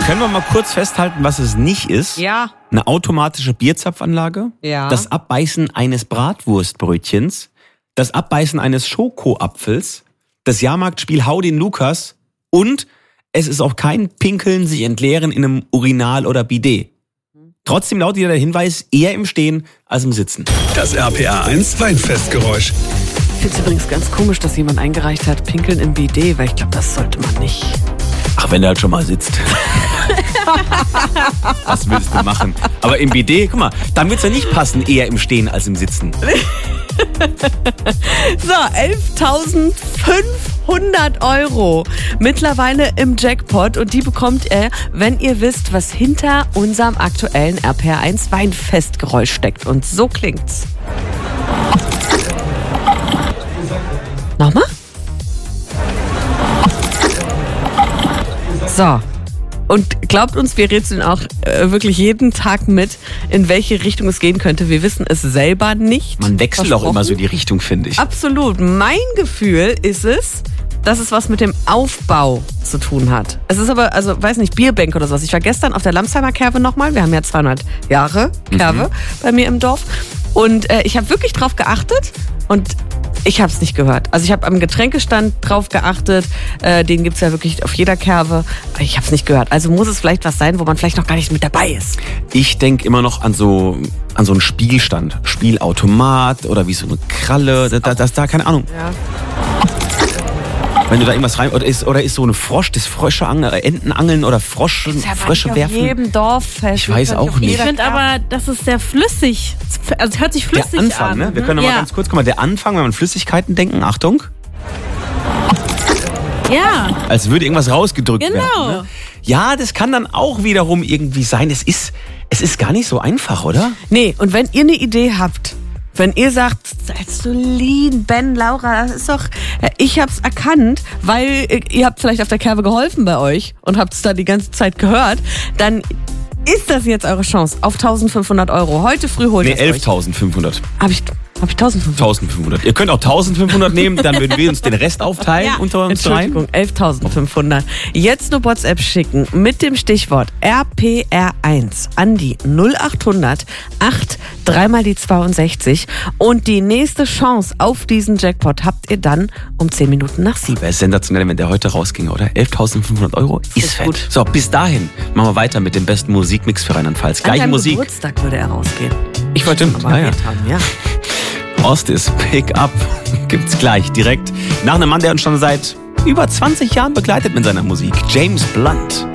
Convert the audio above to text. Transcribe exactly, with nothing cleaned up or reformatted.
Können wir mal kurz festhalten, was es nicht ist? Ja. Eine automatische Bierzapfanlage, Ja. das Abbeißen eines Bratwurstbrötchens, das Abbeißen eines Schokoapfels, das Jahrmarktspiel Hau den Lukas und es ist auch kein Pinkeln, sich entleeren in einem Urinal oder Bidet. Trotzdem lautet ja der Hinweis, eher im Stehen als im Sitzen. Das R P R eins Weinfestgeräusch. Ich finde es übrigens ganz komisch, dass jemand eingereicht hat, Pinkeln im Bidet, weil ich glaube, das sollte man nicht. Ach, wenn er halt schon mal sitzt. Was willst du machen? Aber im Bidet, guck mal, dann wird's ja nicht passen, eher im Stehen als im Sitzen. So, elftausendfünfhundert Euro mittlerweile im Jackpot und die bekommt ihr, wenn ihr wisst, was hinter unserem aktuellen R P R eins Weinfestgeräusch steckt. Und so klingt's. Nochmal? So. Und glaubt uns, wir rätseln auch äh, wirklich jeden Tag mit, in welche Richtung es gehen könnte. Wir wissen es selber nicht. Man wechselt auch immer so die Richtung, finde ich. Absolut. Mein Gefühl ist es, dass es was mit dem Aufbau zu tun hat. Es ist aber, also weiß nicht, Bierbank oder sowas. Ich war gestern auf der Lamsheimer Kerwe nochmal. Wir haben ja zweihundert Jahre Kerwe mhm. bei mir im Dorf. Und äh, ich habe wirklich drauf geachtet und ich habe es nicht gehört. Also ich habe am Getränkestand drauf geachtet. Äh, den gibt's ja wirklich auf jeder Kerwe. Aber ich habe es nicht gehört. Also muss es vielleicht was sein, wo man vielleicht noch gar nicht mit dabei ist. Ich denke immer noch an so an so einen Spielstand. Spielautomat oder wie so eine Kralle. Da, da, das, da keine Ahnung. Ja. Wenn du da irgendwas rein... Oder ist, oder ist so eine Frosch, das Frösche angeln, Entenangeln oder Frosch, ja Frösche werfen? Auf jedem Dorffest. Ich weiß auch nicht. Ich finde aber, das ist sehr flüssig. Also es hört sich flüssig Der Anfang, an. ne? Wir können noch ja. mal ganz kurz, guck mal, der Anfang, wenn wir an Flüssigkeiten denken, Achtung, Ja, als würde irgendwas rausgedrückt genau. werden. Ne? Ja, das kann dann auch wiederum irgendwie sein. Es ist, es ist gar nicht so einfach, oder? Nee, und wenn ihr eine Idee habt, wenn ihr sagt, Solin, Ben, Laura, das ist doch, ich hab's erkannt, weil ihr habt vielleicht auf der Kerbe geholfen bei euch und habt es da die ganze Zeit gehört, dann ist das jetzt eure Chance auf eintausendfünfhundert Euro. Heute früh holt ihr Nee, es euch. elftausendfünfhundert. Hab ich, hab ich eintausendfünfhundert? eintausendfünfhundert. Ihr könnt auch eintausendfünfhundert nehmen, dann würden wir uns den Rest aufteilen Ja. unter uns rein. Entschuldigung, elftausendfünfhundert. Jetzt eine WhatsApp schicken mit dem Stichwort R P R eins an die null achthundert acht dreimal die zweiundsechzig und die nächste Chance auf diesen Jackpot habt ihr dann um zehn Minuten nach sieben. Wäre sensationell, wenn der heute rausginge, oder? elftausendfünfhundert Euro ist, Ist fett. gut. So, bis dahin machen wir weiter mit dem besten Musikmix für Rheinland-Pfalz. An Gleiche deinem Musik. Geburtstag würde er rausgehen. Ich wollte Aber ah, ja. haben, ja. Ostis Pick Up gibt's gleich direkt nach einem Mann, der uns schon seit über zwanzig Jahren begleitet mit seiner Musik. James Blunt.